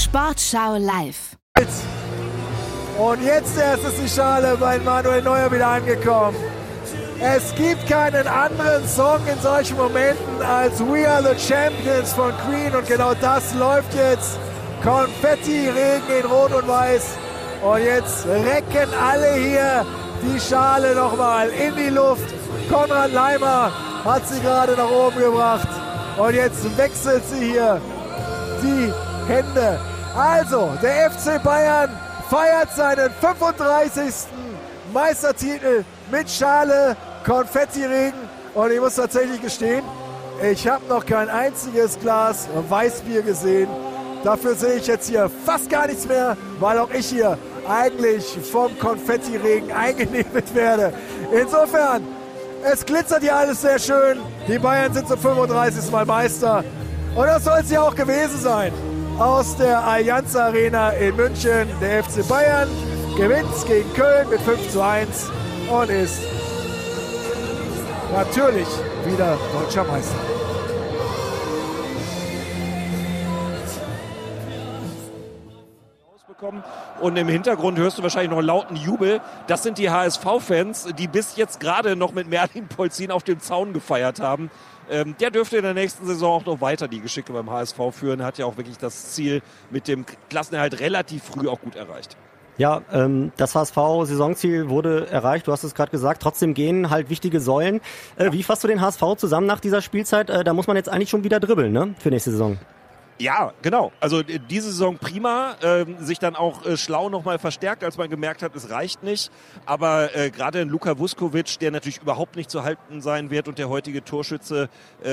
Sportschau live. Und jetzt erst ist die Schale bei Manuel Neuer wieder angekommen. Es gibt keinen anderen Song in solchen Momenten als We Are the Champions von Queen und genau das läuft jetzt. Konfetti-Regen in Rot und Weiß. Und jetzt recken alle hier die Schale nochmal in die Luft. Konrad Laimer hat sie gerade nach oben gebracht. Und jetzt wechselt sie hier die Hände. Also, der FC Bayern feiert seinen 35. Meistertitel mit Schale, Konfettiregen. Und ich muss tatsächlich gestehen, ich habe noch kein einziges Glas Weißbier gesehen. Dafür sehe ich jetzt hier fast gar nichts mehr, weil auch ich hier eigentlich vom Konfettiregen eingenebelt werde. Insofern, es glitzert hier alles sehr schön. Die Bayern sind zum 35. Mal Meister. Und das soll es ja auch gewesen sein. Aus der Allianz Arena in München. Der FC Bayern gewinnt gegen Köln mit 5:1 und ist natürlich wieder deutscher Meister. Und im Hintergrund hörst du wahrscheinlich noch einen lauten Jubel. Das sind die HSV-Fans, die bis jetzt gerade noch mit Merlin Polzin auf dem Zaun gefeiert haben. Der dürfte in der nächsten Saison auch noch weiter die Geschicke beim HSV führen. Hat ja auch wirklich das Ziel mit dem Klassenerhalt relativ früh auch gut erreicht. Ja, das HSV-Saisonziel wurde erreicht, du hast es gerade gesagt. Trotzdem gehen halt wichtige Säulen. Wie fasst du den HSV zusammen nach dieser Spielzeit? Da muss man jetzt eigentlich schon wieder dribbeln, ne? Für nächste Saison. Ja, genau. Also diese Saison prima, sich dann auch schlau nochmal verstärkt, als man gemerkt hat, es reicht nicht. Aber gerade Luka Vuskovic, der natürlich überhaupt nicht zu halten sein wird und der heutige Torschütze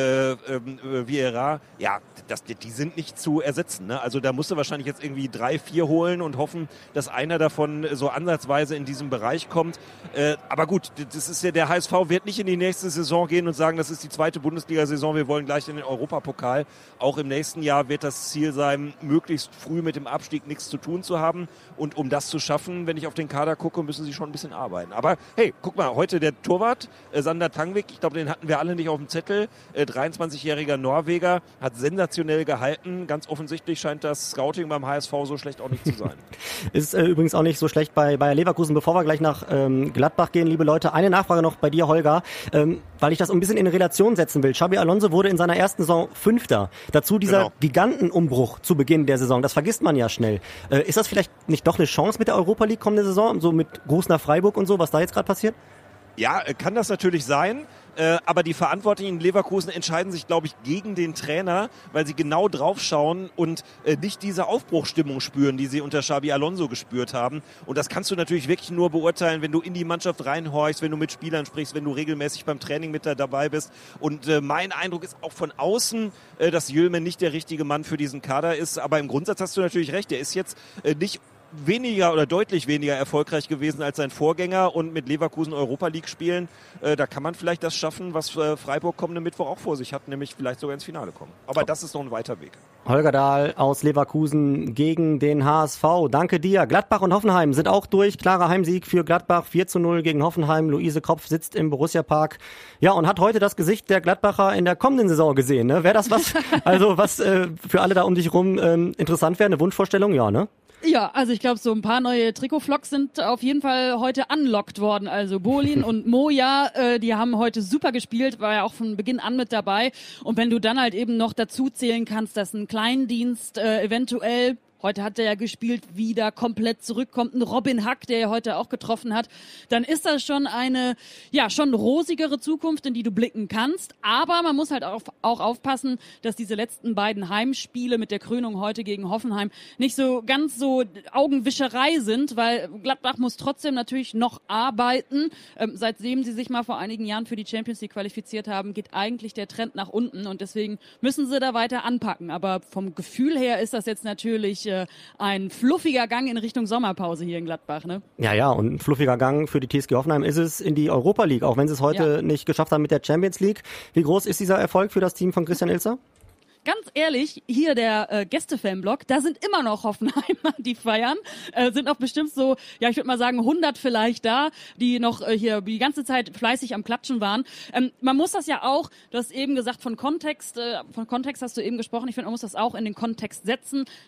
Vieira, ja, die sind nicht zu ersetzen. Ne? Also da musst du wahrscheinlich jetzt irgendwie 3, 4 holen und hoffen, dass einer davon so ansatzweise in diesem Bereich kommt. Aber gut, das ist ja, der HSV wird nicht in die nächste Saison gehen und sagen, das ist die zweite Bundesliga-Saison, wir wollen gleich in den Europapokal. Auch im nächsten Jahr wird das Ziel sein, möglichst früh mit dem Abstieg nichts zu tun zu haben. Und um das zu schaffen, wenn ich auf den Kader gucke, müssen sie schon ein bisschen arbeiten. Aber hey, guck mal, heute der Torwart, Sander Tangvik, ich glaube, den hatten wir alle nicht auf dem Zettel. 23-jähriger Norweger, hat sensationell gehalten. Ganz offensichtlich scheint das Scouting beim HSV so schlecht auch nicht zu sein. Ist übrigens auch nicht so schlecht bei Bayer Leverkusen. Bevor wir gleich nach Gladbach gehen, liebe Leute, eine Nachfrage noch bei dir, Holger, weil ich das ein bisschen in Relation setzen will. Xabi Alonso wurde in seiner ersten Saison Fünfter. Dazu dieser Gigantenumbruch zu Beginn der Saison. Das vergisst man ja schnell. Ist das vielleicht nicht doch eine Chance mit der Europa League kommende Saison? So mit Gruß nach Freiburg und so, was da jetzt gerade passiert? Ja, kann das natürlich sein. Aber die Verantwortlichen in Leverkusen entscheiden sich, glaube ich, gegen den Trainer, weil sie genau draufschauen und nicht diese Aufbruchsstimmung spüren, die sie unter Xabi Alonso gespürt haben. Und das kannst du natürlich wirklich nur beurteilen, wenn du in die Mannschaft reinhorchst, wenn du mit Spielern sprichst, wenn du regelmäßig beim Training mit dabei bist. Und mein Eindruck ist auch von außen, dass Yilmaz nicht der richtige Mann für diesen Kader ist. Aber im Grundsatz hast du natürlich recht, der ist jetzt nicht weniger oder deutlich weniger erfolgreich gewesen als sein Vorgänger und mit Leverkusen Europa League spielen, da kann man vielleicht das schaffen, was Freiburg kommenden Mittwoch auch vor sich hat, nämlich vielleicht sogar ins Finale kommen. Aber das ist noch ein weiter Weg. Holger Dahl aus Leverkusen gegen den HSV. Danke dir. Gladbach und Hoffenheim sind auch durch. Klarer Heimsieg für Gladbach, 4:0 gegen Hoffenheim. Luise Kropf sitzt im Borussia-Park. Ja, und hat heute das Gesicht der Gladbacher in der kommenden Saison gesehen. Ne? Wäre das was, also was für alle da um dich rum interessant wäre? Eine Wunschvorstellung? Ja, ne? Ja, also ich glaube, so ein paar neue Trikotflocks sind auf jeden Fall heute unlocked worden. Also Bolin und Moja, die haben heute super gespielt, war ja auch von Beginn an mit dabei. Und wenn du dann halt eben noch dazu zählen kannst, dass ein Kleindienst eventuell, heute hat er ja gespielt, wieder komplett zurückkommt, ein Robin Hack, der ja heute auch getroffen hat, dann ist das schon eine, ja, schon rosigere Zukunft, in die du blicken kannst. Aber man muss halt auch aufpassen, dass diese letzten beiden Heimspiele mit der Krönung heute gegen Hoffenheim nicht so ganz so Augenwischerei sind, weil Gladbach muss trotzdem natürlich noch arbeiten. Seitdem sie sich mal vor einigen Jahren für die Champions League qualifiziert haben, geht eigentlich der Trend nach unten und deswegen müssen sie da weiter anpacken. Aber vom Gefühl her ist das jetzt natürlich ein fluffiger Gang in Richtung Sommerpause hier in Gladbach, ne? Ja, und ein fluffiger Gang für die TSG Hoffenheim ist es in die Europa League, auch wenn sie es heute nicht geschafft haben mit der Champions League. Wie groß ist dieser Erfolg für das Team von Christian Ilzer? Ganz ehrlich, hier der Gäste-Fanblock, da sind immer noch Hoffenheimer, die feiern. Sind auch bestimmt so, ja, ich würde mal sagen 100 vielleicht da, die noch hier die ganze Zeit fleißig am Klatschen waren. Man muss das ja auch, du hast eben gesagt, von Kontext hast du eben gesprochen, ich finde, man muss das auch in den Kontext setzen.